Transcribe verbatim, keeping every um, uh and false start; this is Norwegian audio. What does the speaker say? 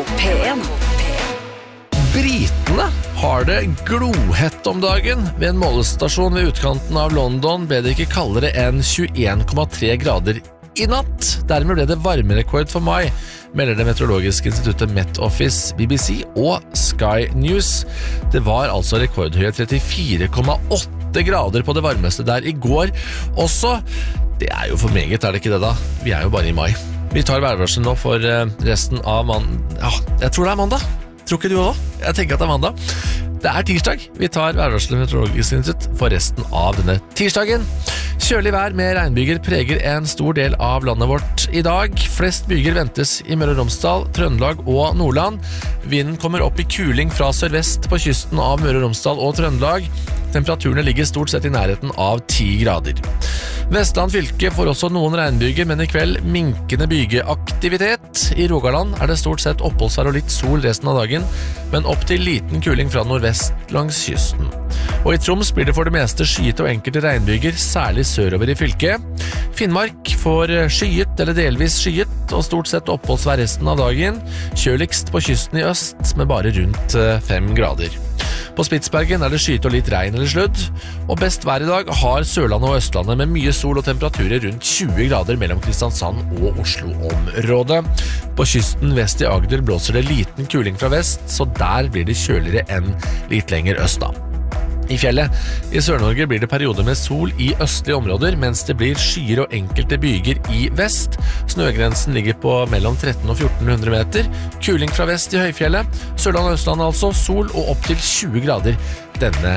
P en. Britene har det glohett om dagen. Ved en målestasjon ved utkanten av London ble det ikke kaldere enn tjueen komma tre grader i natt. Dermed ble det varmerekord for mai, melder det meteorologiske instituttet Met Office, B B C og Sky News. Det var altså rekordhøye trettifire komma åtte grader på det varmeste der i går også. Det er jo for meget, er det ikke det da? Vi er jo bare i mai. Vi tar værvarselen nå for resten av mandag. Ja, jeg tror det er mandag. Tror ikke du også? Jeg tenker at det er mandag. Det er tirsdag. Vi tar værvarselen meteorologisk institutt for resten av denne tirsdagen. Kjølig vær med regnbyger preger en stor del av landet vårt i dag. Flest byger ventes i Møre og Romsdal, Trøndelag og Nordland. Vinden kommer opp i kuling fra sørvest på kysten av Møre og Romsdal og Trøndelag. Temperaturene ligger stort sett i nærheten av ti grader. Vestland fylke får også noen regnbyger, men i kveld minkende bygeaktivitet. I Rogaland er det stort sett oppholdsvær og litt sol resten av dagen, men opp til liten kuling fra nordvest langs kysten. Og i Troms blir det for det meste skyet og enkelte regnbyger, særlig sørover i fylket. Finnmark får skyet eller delvis skyet og stort sett oppholdsvær resten av dagen. Kjøligst på kysten i øst med bare rundt fem grader. På Spitsbergen er det skyet og litt regn eller sludd, og best vær i dag har Sørlandet og Østlandet med mye sol og temperaturer rundt tjue grader mellom Kristiansand og Oslo-området. På kysten vest i Agder blåser det liten kuling fra vest, så der blir det kjøligere enn litt lenger øst da. I fjellet i Sør-Norge blir det perioder med sol i østlige områder, mens det blir skyer og enkelte byger i vest. Snøgrensen ligger på mellom tretten og fjorten hundre meter. Kuling fra vest i høyfjellet. Sørland og Østland altså, sol og opp til tjue grader denne